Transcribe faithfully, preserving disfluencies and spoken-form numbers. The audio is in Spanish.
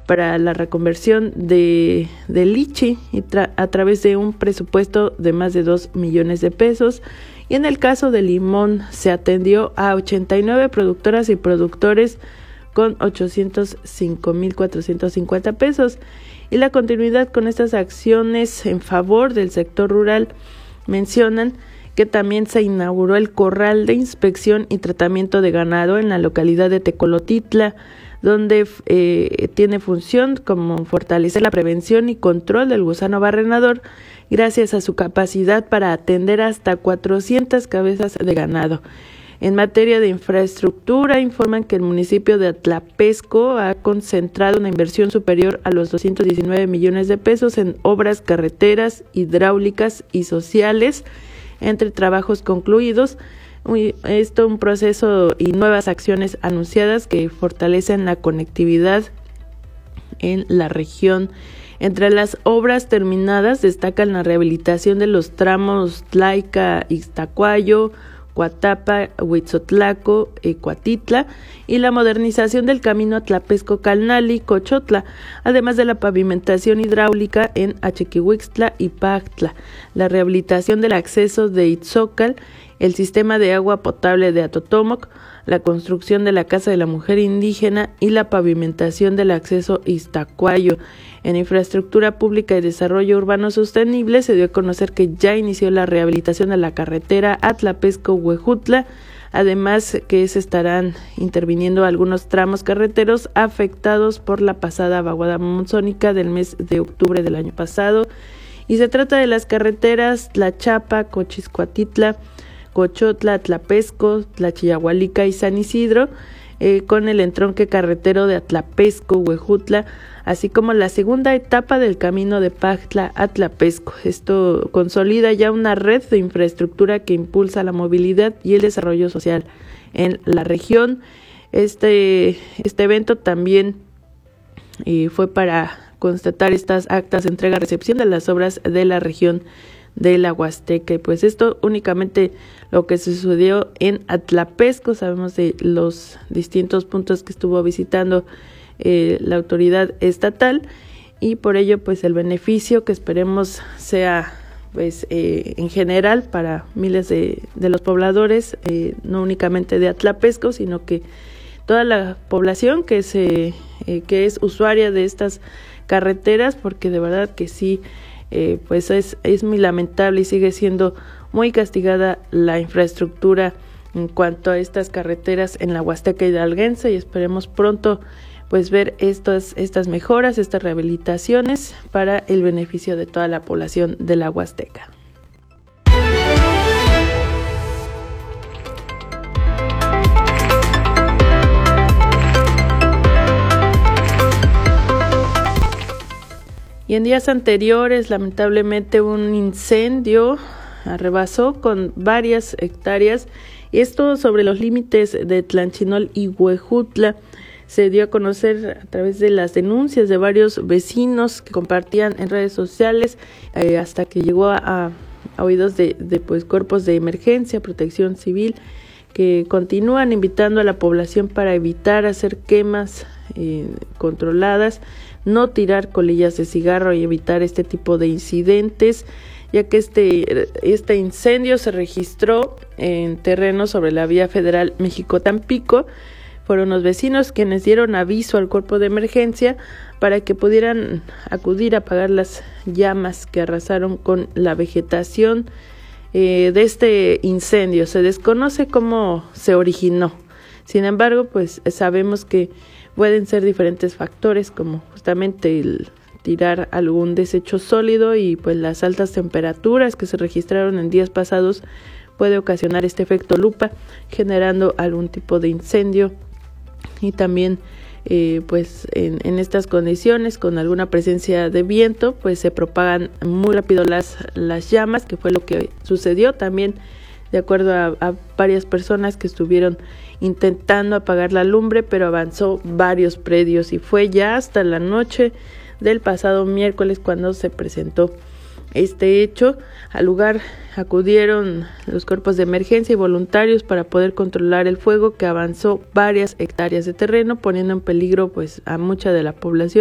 para la reconversión de, de lichi y tra- a través de un presupuesto de más de dos millones de pesos. Y en el caso de limón se atendió a ochenta y nueve productoras y productores con ochocientos cinco mil cuatrocientos cincuenta pesos. Y la continuidad con estas acciones en favor del sector rural mencionan que también se inauguró el corral de inspección y tratamiento de ganado en la localidad de Tecolotitla, donde eh, tiene función como fortalecer la prevención y control del gusano barrenador gracias a su capacidad para atender hasta cuatrocientas cabezas de ganado. En materia de infraestructura, informan que el municipio de Atlapesco ha concentrado una inversión superior a los doscientos diecinueve millones de pesos en obras carreteras, hidráulicas y sociales, entre trabajos concluidos. Esto un proceso y nuevas acciones anunciadas que fortalecen la conectividad en la región. Entre las obras terminadas destacan la rehabilitación de los tramos Tlaika-Ixtacuayo, Cuatapa, Huitzotlaco, Cuatitla y la modernización del camino Atlapesco-Calnali-Cochotla, además de la pavimentación hidráulica en Achiquihuixtla y Pactla, la rehabilitación del acceso de Itzócal, el sistema de agua potable de Atotómoc, la construcción de la Casa de la Mujer Indígena y la pavimentación del acceso Iztacuayo. En infraestructura pública y desarrollo urbano sostenible se dio a conocer que ya inició la rehabilitación de la carretera Atlapesco-Huejutla, además que se estarán interviniendo algunos tramos carreteros afectados por la pasada vaguada monzónica del mes de octubre del año pasado, y se trata de las carreteras Tlachapa, Cochiscuatitla, Cochotla, Atlapesco, Tlachiyahualica y San Isidro, eh, con el entronque carretero de Atlapesco, Huejutla, así como la segunda etapa del camino de Pactla a Atlapesco. Esto consolida ya una red de infraestructura que impulsa la movilidad y el desarrollo social en la región. Este, este evento también eh, fue para constatar estas actas de entrega-recepción de las obras de la región de la Huasteca. Y pues esto únicamente lo que sucedió en Atlapesco. Sabemos de los distintos puntos que estuvo visitando eh, la autoridad estatal, y por ello pues el beneficio que esperemos sea pues eh, en general para miles de, de los pobladores, eh, no únicamente de Atlapesco, sino que toda la población que se eh, que es usuaria de estas carreteras, porque de verdad que sí, eh, pues es, es muy lamentable y sigue siendo muy castigada la infraestructura en cuanto a estas carreteras en la Huasteca hidalguense, y esperemos pronto pues ver estas, estas mejoras, estas rehabilitaciones para el beneficio de toda la población de la Huasteca. Y en días anteriores, lamentablemente, un incendio arrebasó con varias hectáreas, y esto sobre los límites de Tlanchinol y Huejutla. Se dio a conocer a través de las denuncias de varios vecinos que compartían en redes sociales, eh, hasta que llegó a, a oídos de, de pues, cuerpos de emergencia, protección civil, que continúan invitando a la población para evitar hacer quemas eh, controladas, no tirar colillas de cigarro y evitar este tipo de incidentes, ya que este, este incendio se registró en terreno sobre la vía federal México-Tampico. Fueron los vecinos quienes dieron aviso al cuerpo de emergencia para que pudieran acudir a apagar las llamas que arrasaron con la vegetación eh, de este incendio. Se desconoce cómo se originó. Sin embargo, pues sabemos que pueden ser diferentes factores, como justamente el tirar algún desecho sólido, y pues las altas temperaturas que se registraron en días pasados puede ocasionar este efecto lupa, generando algún tipo de incendio. Y también eh, pues en, en estas condiciones, con alguna presencia de viento, pues se propagan muy rápido las, las llamas, que fue lo que sucedió también, de acuerdo a, a varias personas que estuvieron intentando apagar la lumbre, pero avanzó varios predios, y fue ya hasta la noche del pasado miércoles cuando se presentó este hecho. Al lugar acudieron los cuerpos de emergencia y voluntarios para poder controlar el fuego, que avanzó varias hectáreas de terreno, poniendo en peligro pues a mucha de la población.